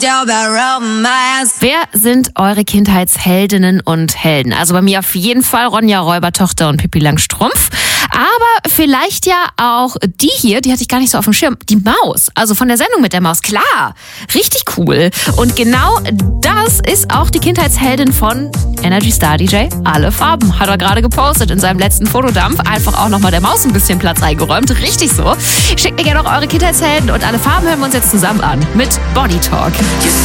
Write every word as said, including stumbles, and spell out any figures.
Wer sind eure Kindheitsheldinnen und Helden? Also bei mir auf jeden Fall Ronja Räubertochter und Pippi Langstrumpf. Aber vielleicht ja auch die hier, die hatte ich gar nicht so auf dem Schirm, die Maus. Also von der Sendung mit der Maus, klar, richtig cool. Und genau das ist auch die Kindheitsheldin von Energy Star D J Alle Farben. Hat er gerade gepostet in seinem letzten Fotodampf. Einfach auch nochmal der Maus ein bisschen Platz eingeräumt. Richtig so. Schickt mir gerne noch eure Kindheitshelden und Alle Farben hören wir uns jetzt zusammen an mit Body Talk.